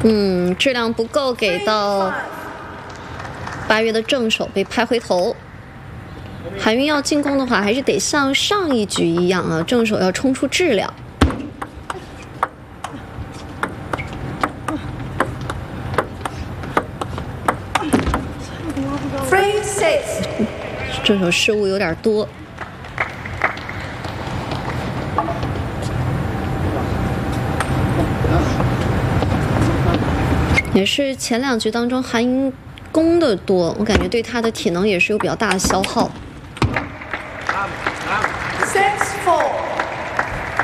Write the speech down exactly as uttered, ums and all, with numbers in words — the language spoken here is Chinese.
嗯，质量不够，给到八月的正手被拍回头。韩云要进攻的话，还是得像上一局一样啊，正手要冲出质量。正手失误有点多。 也是前两局当中韩云攻的多，我感觉对他的体能也是有比较大的消耗。